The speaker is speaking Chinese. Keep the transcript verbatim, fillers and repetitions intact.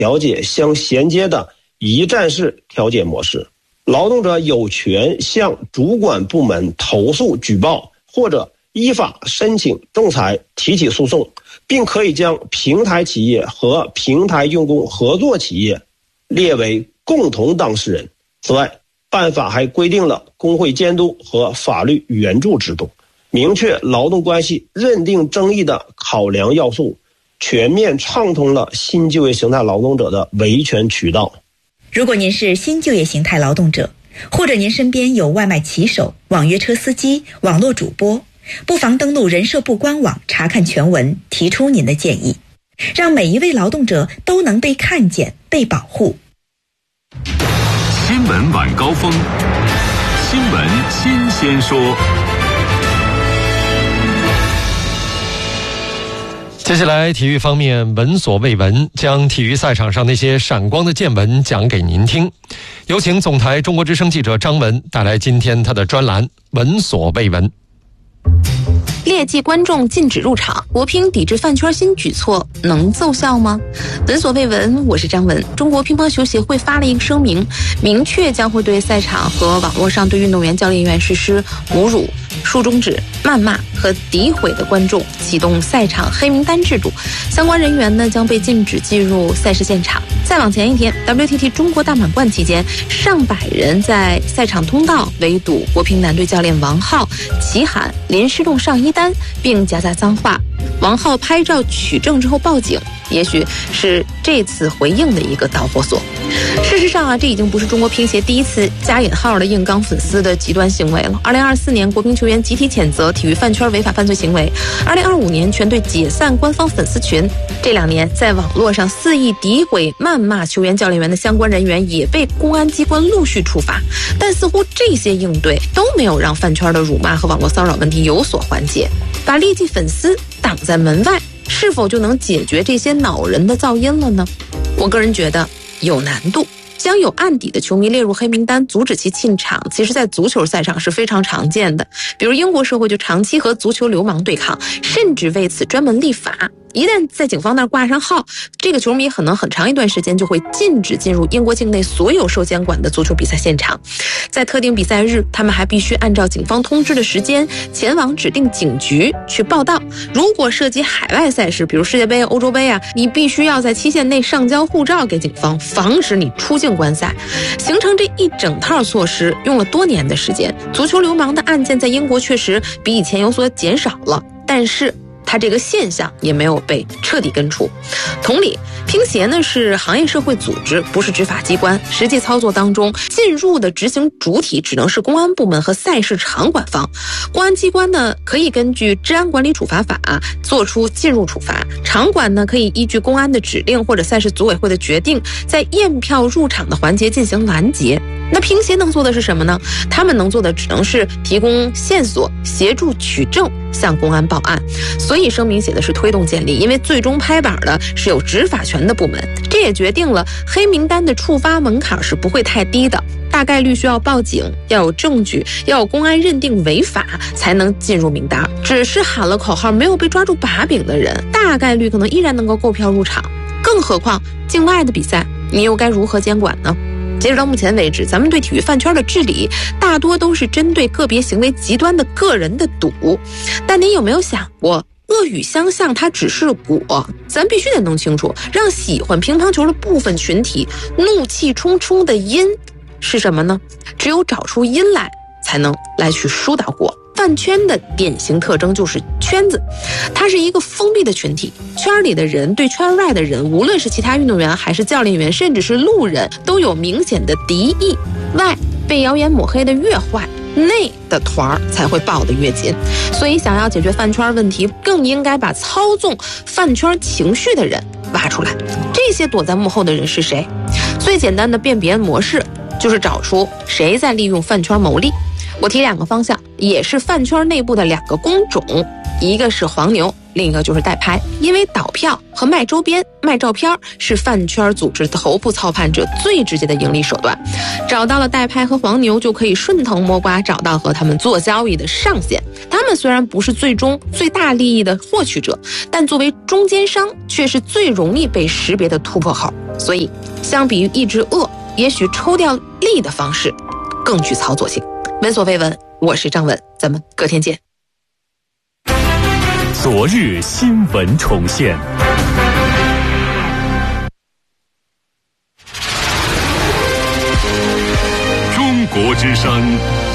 调解相衔接的一站式调解模式。劳动者有权向主管部门投诉举报，或者依法申请仲裁提起诉讼，并可以将平台企业和平台用工合作企业列为共同当事人。此外，办法还规定了工会监督和法律援助制度，明确劳动关系认定争议的考量要素，全面畅通了新就业形态劳动者的维权渠道。 如果您是新就业形态劳动者，或者您身边有外卖骑手、网约车司机、网络主播，不妨登录人社部官网查看全文，提出您的建议，让每一位劳动者都能被看见、被保护。 新闻晚高峰，新闻新鲜说。 接下来体育方面，闻所未闻，将体育赛场上那些闪光的见闻讲给您听。有请总台中国之声记者张文带来今天他的专栏闻所未闻。 劣迹观众禁止入场，国乒抵制饭圈新举措能奏效吗？闻所未闻，我是张文。中国乒乓球协会发了一个声明，明确将会对赛场和网络上对运动员、教练员实施侮辱、竖中指、谩骂和诋毁的观众启动赛场黑名单制度，相关人员呢将被禁止进入赛事现场。再往前一天 ，W T T 中国大满贯期间，上百人在赛场通道围堵国乒男队教练王皓，齐喊淋湿冻上衣单，并夹杂脏话。王皓拍照取证之后报警，也许是这次回应的一个导火索。事实上啊，这已经不是中国乒协第一次加引号的硬刚粉丝的极端行为了。二零二四年，国乒球员集体谴责体育饭圈违法犯罪行为；二零二五年，全队解散官方粉丝群。这两年，在网络上肆意诋毁、谩骂球员、教练员的相关人员也被公安机关陆续处罚，但似乎这些应对都没有让饭圈的辱骂和网络骚扰问题有所缓解。把劣迹粉丝挡在门外，是否就能解决这些恼人的噪音了呢？我个人觉得有难度。将有案底的球迷列入黑名单，阻止其进场，其实在足球赛场是非常常见的。比如英国社会就长期和足球流氓对抗，甚至为此专门立法。一旦在警方那儿挂上号，这个球迷可能很长一段时间就会禁止进入英国境内所有受监管的足球比赛现场。在特定比赛日，他们还必须按照警方通知的时间前往指定警局去报到。如果涉及海外赛事，比如世界杯、欧洲杯啊，你必须要在期限内上交护照给警方，防止你出境观赛。形成这一整套措施用了多年的时间，足球流氓的案件在英国确实比以前有所减少了，但是它这个现象也没有被彻底根除。同理，乒协呢是行业社会组织，不是执法机关，实际操作当中进入的执行主体只能是公安部门和赛事场管方。公安机关呢可以根据治安管理处罚法做出进入处罚，场管呢可以依据公安的指令或者赛事组委会的决定，在验票入场的环节进行拦截。那乒协能做的是什么呢？他们能做的只能是提供线索，协助取证，向公安报案。所以声明写的是推动建立，因为最终拍板的是有执法权的部门。这也决定了黑名单的触发门槛是不会太低的，大概率需要报警，要有证据，要有公安认定违法才能进入名单。只是喊了口号没有被抓住把柄的人，大概率可能依然能够购票入场。更何况境外的比赛，你又该如何监管呢？截止到目前为止，咱们对体育饭圈的治理大多都是针对个别行为极端的个人的赌。但您有没有想过，恶语相向它只是果，咱必须得弄清楚，让喜欢乒乓球的部分群体怒气冲冲的因是什么呢？只有找出因来，才能来去疏导果。饭圈的典型特征就是圈子，它是一个封闭的群体，圈里的人对圈外的人，无论是其他运动员还是教练员，甚至是路人，都有明显的敌意。外被谣言抹黑的越坏，内的团才会抱得越紧。所以想要解决饭圈问题，更应该把操纵饭圈情绪的人挖出来。这些躲在幕后的人是谁？最简单的辨别模式就是找出谁在利用饭圈牟利。我提两个方向，也是饭圈内部的两个工种，一个是黄牛，另一个就是代拍。因为倒票和卖周边、卖照片是饭圈组织头部操盘者最直接的盈利手段。找到了代拍和黄牛，就可以顺藤摸瓜找到和他们做交易的上线。他们们虽然不是最终最大利益的获取者，但作为中间商却是最容易被识别的突破口。所以相比于抑制恶，也许抽调利的方式更具操作性。闻所未闻，我是张文，咱们隔天见。 昨日新闻重现。中国之声